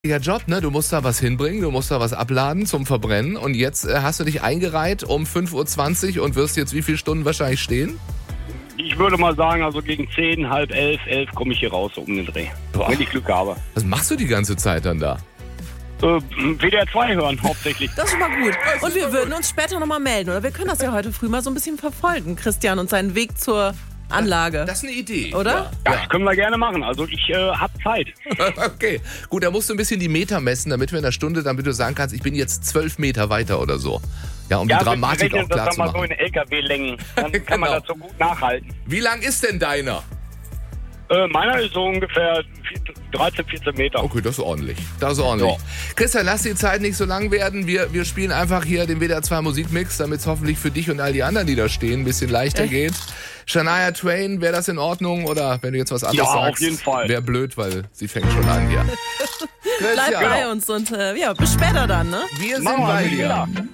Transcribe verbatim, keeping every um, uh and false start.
Ja, Job, ne? Du musst da was hinbringen, du musst da was abladen zum Verbrennen und jetzt äh, hast du dich eingereiht um fünf Uhr zwanzig und wirst jetzt wie viele Stunden wahrscheinlich stehen? Ich würde mal sagen, also gegen zehn, halb elf, elf komme ich hier raus so um den Dreh. Boah. Wenn ich Glück habe. Was machst du die ganze Zeit dann da? Äh, W D R zwei hören hauptsächlich. Das ist mal gut. Und wir würden uns später nochmal melden. Oder wir können das ja heute früh mal so ein bisschen verfolgen, Christian, und seinen Weg zur Anlage. Das ist eine Idee. Oder? Ja, das können wir gerne machen. Also ich äh, habe Zeit. Okay, gut, da musst du ein bisschen die Meter messen, damit wir in einer Stunde, damit du sagen kannst, ich bin jetzt zwölf Meter weiter oder so. Ja, um ja, die Dramatik auch das klar dann zu mal so machen. in L K W-Längen. Dann kann man Genau. das so gut nachhalten. Wie lang ist denn deiner? Äh, meiner ist so ungefähr dreizehn, vierzehn Meter. Okay, das ist ordentlich. Das ist ordentlich. Ja. Christian, lass die Zeit nicht so lang werden. Wir, wir spielen einfach hier den W D R zwei Musikmix, damit es hoffentlich für dich und all die anderen, die da stehen, ein bisschen leichter geht. Shania Twain, wäre das in Ordnung? Oder wenn du jetzt was anderes Ja, auf sagst, jeden Fall. wäre blöd, weil sie fängt schon an hier. Bleib Christian, bei uns und äh, ja, bis später dann, ne? wir sind Machen wir, bei bis dir. später.